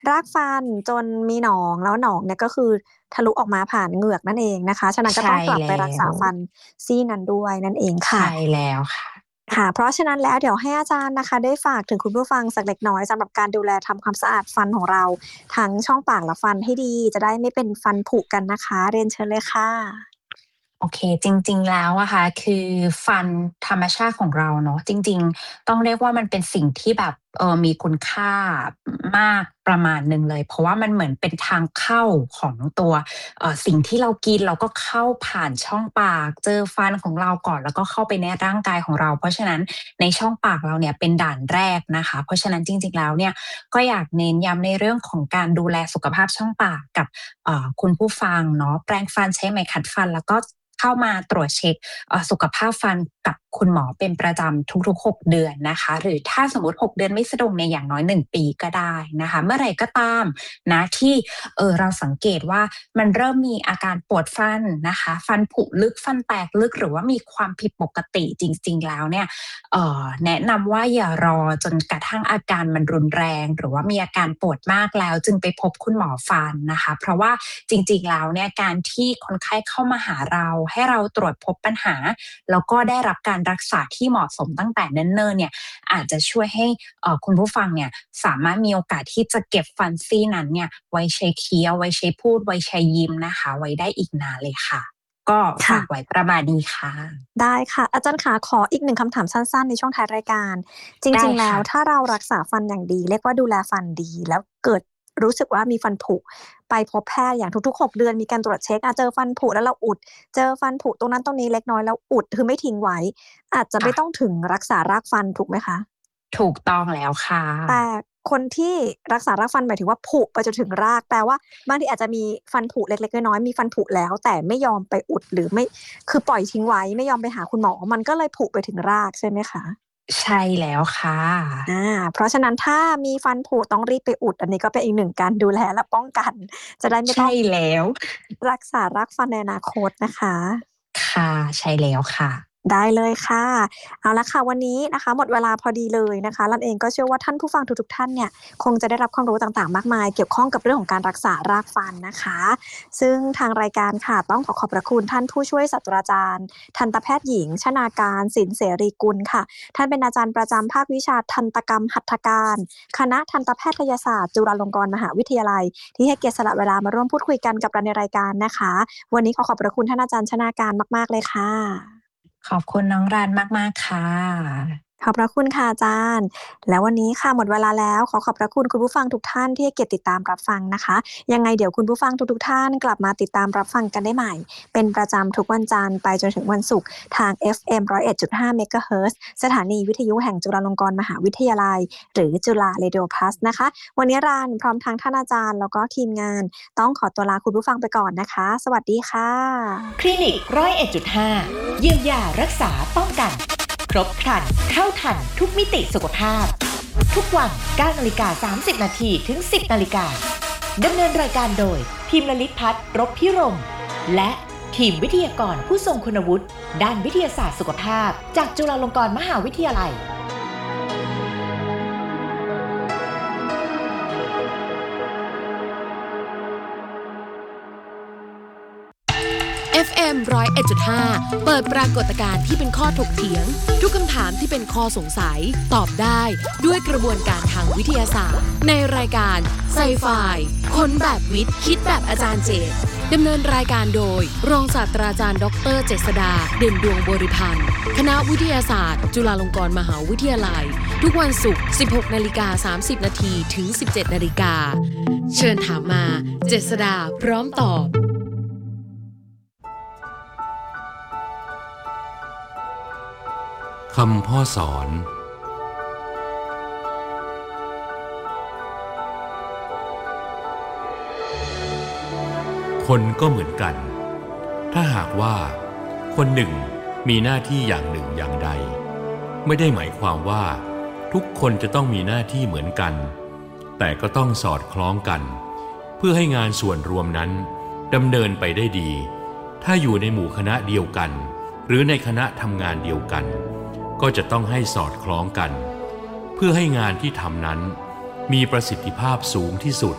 รากฟันจนมีหนองแล้วหนองเนี่ยก็คือทะลุออกมาผ่านเหงือกนั่นเองนะคะฉะนั้นก็ใช่ต้องกลับแล้ไปรักษาวฟันซี่นั้นด้วยนั่นเองค่ะใช่แล้วค่ะค่ะเพราะฉะนั้นแล้วเดี๋ยวให้อาจารย์นะคะได้ฝากถึงคุณผู้ฟังสักเล็กน้อยสำหรับการดูแลทำความสะอาดฟันของเราทั้งช่องปากและฟันให้ดีจะได้ไม่เป็นฟันผุกันนะคะเรียนเชิญเลยค่ะโอเคจริงๆแล้วอะค่ะคือฟันธรรมชาติของเราเนาะจริงๆต้องเรียกว่ามันเป็นสิ่งที่แบบมีคุณค่ามากประมาณหนึ่งเลยเพราะว่ามันเหมือนเป็นทางเข้าของตัวสิ่งที่เรากินเราก็เข้าผ่านช่องปากเจอฟันของเราก่อนแล้วก็เข้าไปในร่างกายของเราเพราะฉะนั้นในช่องปากเราเนี่ยเป็นด่านแรกนะคะเพราะฉะนั้นจริงๆแล้วเนี่ยก็อยากเน้นย้ำในเรื่องของการดูแลสุขภาพช่องปากกับ คุณผู้ฟังเนาะแปรงฟันใช้ไหมขัดฟันแล้วก็เข้ามาตรวจเช็คสุขภาพฟันกับคุณหมอเป็นประจำทุกๆ6เดือนนะคะหรือถ้าสมมติ6เดือนไม่สะดวกในยอย่างน้อย1ปีก็ได้นะคะเมื่อไหร่ก็ตามนะที่เราสังเกตว่ามันเริ่มมีอาการปวดฟันนะคะฟันผุลึกฟันแตกลึกหรือว่ามีความผิดปกติจริงๆแล้วเนี่ย แนะนำว่าอย่ารอจนกระทั่งอาการมันรุนแรงหรือว่ามีอาการปวดมากแล้วจึงไปพบคุณหมอฟันนะคะเพราะว่าจริงๆแล้วเนี่ยการที่คนไข้เข้ามาหาเราให้เราตรวจพบปัญหาแล้วก็ได้รับการรักษาที่เหมาะสมตั้งแต่เนิ่นๆเนี่ยอาจจะช่วยให้คุณผู้ฟังเนี่ยสามารถมีโอกาสที่จะเก็บฟันซี่นั้นเนี่ยไว้ใช้เคี้ยวไว้ใช้พูดไว้ใช้ยิ้มนะคะไว้ได้อีกนานเลยค่ะก็ฝากไว้ค่ะประมาณนี้ค่ะได้ค่ะอาจารย์ขาขออีกหนึ่งคำถามสั้นๆในช่วงท้ายรายการจได้ริงๆแล้วค่ะถ้าเรารักษาฟันอย่างดีเรียกว่าดูแลฟันดีแล้วเกิดรู้สึกว่ามีฟันผุไปพบแพทย์อย่างทุกๆ6เดือนมีการตรวจเช็กเจอฟันผุแล้วเราอุดเจอฟันผุตรงนั้นตรงนี้เล็กน้อยแล้วอุดคือไม่ทิ้งไว้อาจจะไม่ค่ะต้องถึงรักษารากฟันถูกไหมคะถูกต้องแล้วค่ะแต่คนที่รักษารากฟันหมายถึงว่าผุไปจนถึงรากแปลว่าบางทีอาจจะมีฟันผุเล็กๆน้อยๆมีฟันผุแล้วแต่ไม่ยอมไปอุดหรือไม่คือปล่อยทิ้งไว้ไม่ยอมไปหาคุณหมอมันก็เลยผุไปถึงรากใช่ไหมคะใช่แล้วค่ะเพราะฉะนั้นถ้ามีฟันผุต้องรีบไปอุดอันนี้ก็เป็นอีกหนึ่งการดูแลและป้องกันจะได้ไม่ต้ใช่องแล้วรักษารากฟันในอนาคตนะคะค่ะใช่แล้วค่ะได้เลยค่ะเอาละค่ะวันนี้นะคะหมดเวลาพอดีเลยนะคะลั่นเองก็เชื่อว่าท่านผู้ฟังทุกๆท่านเนี่ยคงจะได้รับความรู้ต่างๆมากมายเกี่ยวข้องกับเรื่องของการรักษารากฟันนะคะซึ่งทางรายการค่ะต้องขอบพระคุณท่านผู้ช่วยศาสตราจารย์ทันตแพทย์หญิงชนาการสินเสรีกุลค่ะท่านเป็นอาจารย์ประจำภาควิชาทันตกรรมหัตถการคณะทันตแพทยศาสตร์จุฬาลงกรณ์มหาวิทยาลัยที่ให้เกียรติสละเวลามาร่วมพูดคุยกันกับเราในรายการนะคะวันนี้ขอขอบพระคุณท่านอาจารย์ชนาการมากๆเลยค่ะขอบคุณน้องรันมากๆค่ะขอบพระคุณค่ะอาจารย์แล้ววันนี้ค่ะหมดเวลาแล้วขอขอบพระคุณคุณผู้ฟังทุกท่านที่ให้เกียรติติดตามรับฟังนะคะยังไงเดี๋ยวคุณผู้ฟังทุกๆท่านกลับมาติดตามรับฟังกันได้ใหม่เป็นประจำทุกวันจันทร์ไปจนถึงวันศุกร์ทาง FM 101.5 เมกะเฮิรตซ์สถานีวิทยุแห่งจุฬาลงกรณ์มหาวิทยาลัยหรือจุฬาเรดิโอพลัสนะคะวันนี้รานพร้อมทั้งท่านอาจารย์แล้วก็ทีมงานต้องขอตัวลาคุณผู้ฟังไปก่อนนะคะสวัสดีค่ะคลินิก101.5เยียวยารักษาป้องกันครบครันเข้าทันทุกมิติสุขภาพทุกวัน9:30 นถึง 10:00 นดำเนินรายการโดยพิมพ์ลลิตพัฒน์รบพิรมและทีมวิทยากรผู้ทรงคุณวุฒิด้านวิทยาศาสตร์สุขภาพจากจุฬาลงกรณ์มหาวิทยาลัย FM 101.5เปิดปรากฏการณ์ที่เป็นข้อถกเถียงทุกคำถามที่เป็นข้อสงสัยตอบได้ด้วยกระบวนการทางวิทยาศาสตร์ในรายการไซไฟคนแบบวิทย์คิดแบบอาจารย์เจตดำเนินรายการโดยรองศาสตราจารย์ดรเจษฎาเด่นดวงบริพันธ์คณะวิทยาศาสตร์จุฬาลงกรณ์มหาวิทยาลัยทุกวันศุกร์ 16:30 นถึง 17:00 นเชิญถามมาเจษฎาพร้อมตอบคำพ่อสอนคนก็เหมือนกัน ถ้าหากว่าคนหนึ่งมีหน้าที่อย่างหนึ่งอย่างใดไม่ได้หมายความว่าทุกคนจะต้องมีหน้าที่เหมือนกันแต่ก็ต้องสอดคล้องกันเพื่อให้งานส่วนรวมนั้นดำเนินไปได้ดีถ้าอยู่ในหมู่คณะเดียวกันหรือในคณะทำงานเดียวกันก็จะต้องให้สอดคล้องกันเพื่อให้งานที่ทำนั้นมีประสิทธิภาพสูงที่สุด